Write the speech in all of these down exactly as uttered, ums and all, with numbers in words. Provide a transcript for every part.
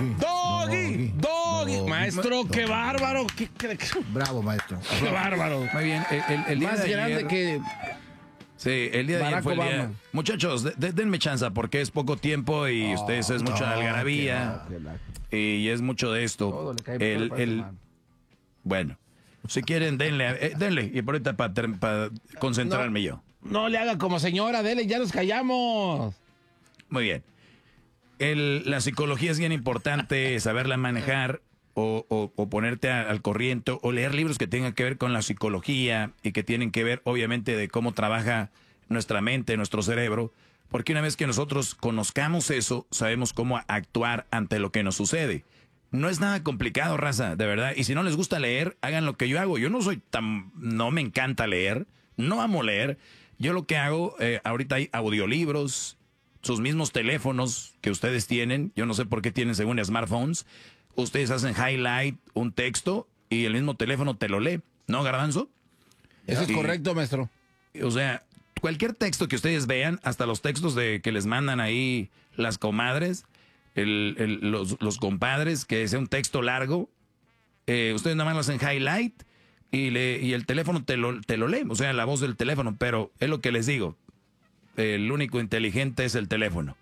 Doggy. Doggy. Doggy. Doggy. Maestro, Doggy. qué bárbaro. Qué, qué- Bravo, maestro. qué bárbaro. Muy bien, el, el- el día Más de grande ayer- que... Sí, el día de ayer Barack fue el día. Obama. Muchachos, de- de- denme chance porque es poco tiempo y ustedes es mucha no, algarabía y es mucho de esto. Todo le cae El, por el el- man. bueno, si quieren, denle, eh, denle. Y por ahorita para concentrarme yo. No le haga como señora, dele, ya nos callamos. Muy bien. El- la psicología es bien importante, saberla manejar o, o- o ponerte a- al corriente o leer libros que tengan que ver con la psicología y que tienen que ver obviamente de cómo trabaja nuestra mente, nuestro cerebro, porque una vez que nosotros conozcamos eso, sabemos cómo actuar ante lo que nos sucede. No es nada complicado, raza, de verdad. Y si no les gusta leer, hagan lo que yo hago. Yo no soy tan... No me encanta leer, no amo leer. Yo lo que hago, eh, ahorita hay audiolibros, sus mismos teléfonos que ustedes tienen, yo no sé por qué tienen según smartphones, ustedes hacen highlight un texto y el mismo teléfono te lo lee, ¿no, Garbanzo? Eso es Y- correcto, maestro. O sea, cualquier texto que ustedes vean, hasta los textos de que les mandan ahí las comadres, el- el- los, los compadres, que sea un texto largo, eh, ustedes nada más lo hacen highlight y, le, y el teléfono te lo, te lo lee, o sea, la voz del teléfono, pero es lo que les digo, el único inteligente es el teléfono.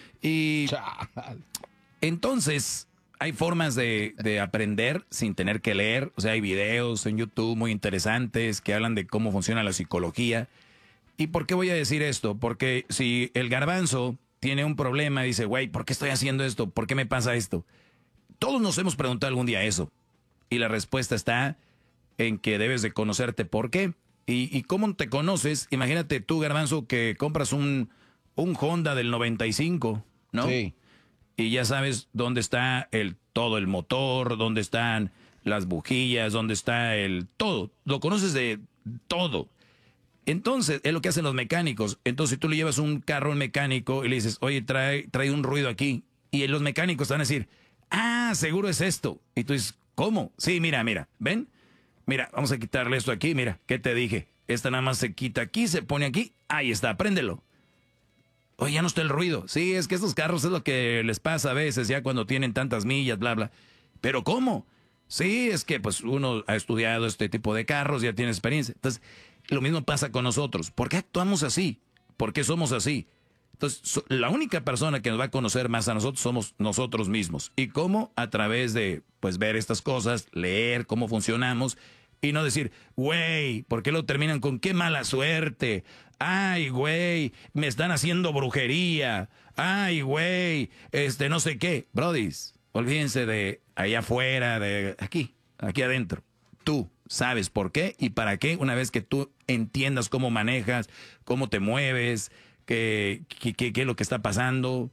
Y Chal. entonces, hay formas de, de aprender sin tener que leer. O sea, hay videos en YouTube muy interesantes que hablan de cómo funciona la psicología. ¿Y por qué voy a decir esto? Porque si el garbanzo tiene un problema y dice, güey, ¿por qué estoy haciendo esto? ¿Por qué me pasa esto? Todos nos hemos preguntado algún día eso. Y la respuesta está en que debes de conocerte por qué. Y, y cómo te conoces, imagínate tú, garbanzo, que compras un, un Honda del noventa y cinco, ¿no? Sí. Y ya sabes dónde está el todo el motor, dónde están las bujillas, dónde está el todo. Lo conoces de todo. Entonces, es lo que hacen los mecánicos. Entonces, si tú le llevas un carro al mecánico y le dices, oye, trae, trae un ruido aquí. Y los mecánicos te van a decir, ah, seguro es esto. Y tú dices, ¿cómo? Sí, mira, mira, ¿ven? Mira, vamos a quitarle esto aquí, mira, ¿qué te dije? Esta nada más se quita aquí, se pone aquí, ahí está, préndelo. Oye, ya no está el ruido. Sí, es que estos carros es lo que les pasa a veces, ya cuando tienen tantas millas, bla, bla. ¿Pero cómo? Sí, es que pues uno ha estudiado este tipo de carros, ya tiene experiencia. Entonces, lo mismo pasa con nosotros. ¿Por qué actuamos así? ¿Por qué somos así? Entonces, so- la única persona que nos va a conocer más a nosotros somos nosotros mismos. ¿Y cómo? A través de, pues, ver estas cosas, leer cómo funcionamos y no decir, güey, ¿por qué lo terminan con qué mala suerte? Ay, güey, me están haciendo brujería. Ay, güey, este, no sé qué. Brodis, olvídense de allá afuera, de aquí, aquí adentro. Tú sabes por qué y para qué una vez que tú entiendas cómo manejas, cómo te mueves, qué, qué, qué, qué es lo que está pasando.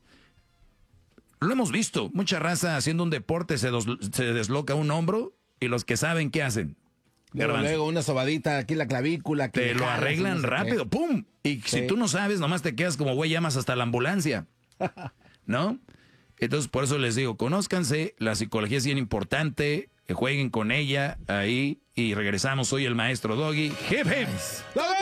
Lo hemos visto, mucha raza haciendo un deporte se, dos, se desloca un hombro y los que saben qué hacen. Luego, Garbanzo, luego una sobadita aquí en la clavícula. que te le lo jalas y arreglan no sé rápido, qué. ¡pum! Y si Sí. tú no sabes, nomás te quedas como güey, llamas hasta la ambulancia. ¿No? Entonces, por eso les digo, conózcanse, la psicología es bien importante, que jueguen con ella ahí y regresamos. Soy el maestro Doggy. ¡Hip, hip! ¡Doggy!